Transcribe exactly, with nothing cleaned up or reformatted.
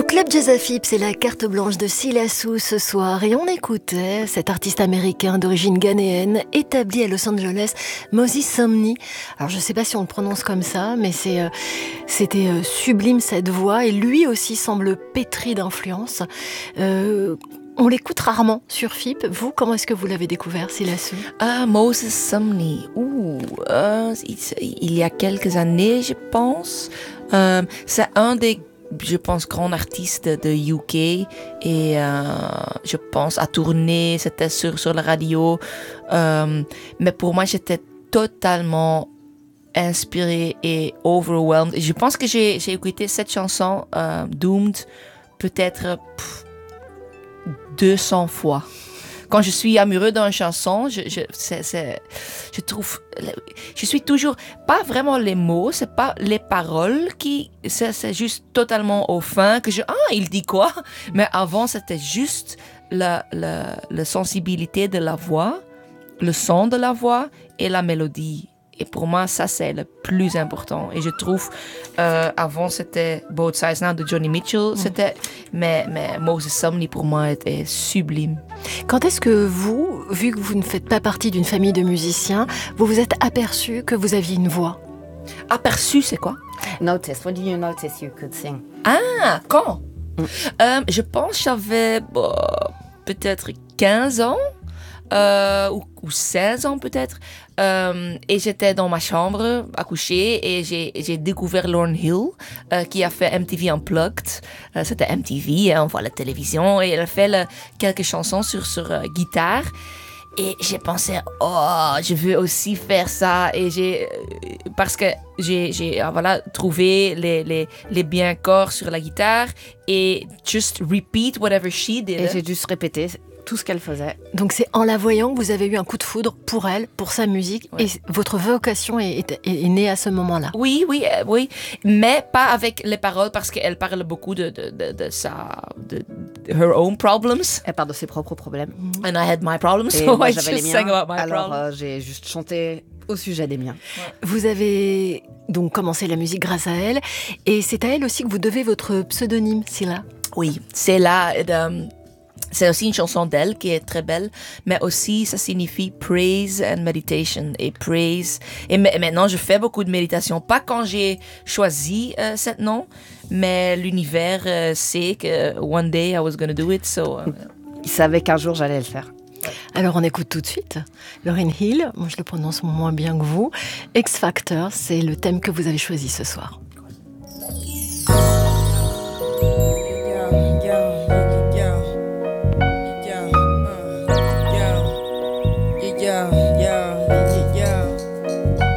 Club Jazz Afib, c'est la carte blanche de Silassou ce soir et on écoutait cet artiste américain d'origine ghanéenne établi à Los Angeles, Moses Somni. Alors je ne sais pas si on le prononce comme ça, mais c'est, euh, c'était euh, sublime cette voix et lui aussi semble pétri d'influence. Euh, on l'écoute rarement sur F I P. Vous, comment est-ce que vous l'avez découvert, Silassou? Ah, Moses Somni. Ouh, euh, il y a quelques années, je pense. Euh, c'est un des je pense, grand artiste de U K et euh, je pense à tourner, c'était sur, sur la radio. Euh, mais pour moi, j'étais totalement inspirée et overwhelmed. Et je pense que j'ai, j'ai écouté cette chanson, euh, Doomed, peut-être pff, deux cents fois. Quand je suis amoureux d'une chanson, je, je, c'est, c'est, je trouve, je suis toujours, pas vraiment les mots, c'est pas les paroles qui, c'est, c'est juste totalement au fin que je, ah, il dit quoi? Mais avant, c'était juste la, la, la sensibilité de la voix, le son de la voix et la mélodie. Et pour moi, ça, c'est le plus important. Et je trouve, euh, avant, c'était Both Sides Now de Johnny Mitchell. Mm. C'était, mais, mais Moses Somni, pour moi, était sublime. Quand est-ce que vous, vu que vous ne faites pas partie d'une famille de musiciens, vous vous êtes aperçu que vous aviez une voix? Aperçu, c'est quoi? Notice. When did you notice you could sing? Ah, quand? Mm. euh, Je pense que j'avais bon, peut-être quinze ans. Euh, ou, ou seize ans peut-être, euh, et j'étais dans ma chambre à coucher et j'ai, j'ai découvert Lauryn Hill euh, qui a fait M T V Unplugged. Euh, c'était M T V, hein, on voit la télévision, et elle a fait le, quelques chansons sur, sur euh, guitare. Et j'ai pensé, oh, je veux aussi faire ça. Et j'ai, parce que j'ai, j'ai voilà, trouvé les, les, les bien corps sur la guitare et just repeat whatever she did. Et j'ai juste répété tout ce qu'elle faisait. Donc c'est en la voyant que vous avez eu un coup de foudre pour elle, pour sa musique, ouais. Et votre vocation est, est, est née à ce moment-là. Oui, oui, euh, oui, mais pas avec les paroles parce qu'elle parle beaucoup de, de, de, de sa, de, de her own problems. Elle parle de ses propres problèmes. And I had my problems, et so moi, I j'avais just les sang miens, about my alors problems. euh, j'ai juste chanté au sujet des miens. Ouais. Vous avez donc commencé la musique grâce à elle, et c'est à elle aussi que vous devez votre pseudonyme, Sila. Oui, c'est là. Um, C'est aussi une chanson d'elle qui est très belle, mais aussi ça signifie praise and meditation et praise. Et m- maintenant, je fais beaucoup de méditation, pas quand j'ai choisi euh, ce nom, mais l'univers euh, sait que one day I was going to do it. So, uh, Il savait qu'un jour j'allais le faire. Alors on écoute tout de suite Lauryn Hill, moi je le prononce moins bien que vous. X Factor, c'est le thème que vous avez choisi ce soir. Yeah, yeah,